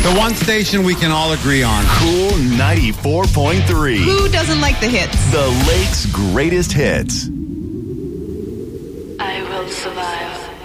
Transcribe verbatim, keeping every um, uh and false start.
The one station we can all agree on. Cool ninety-four point three. Who doesn't like the hits? The Lake's greatest hits. I will survive.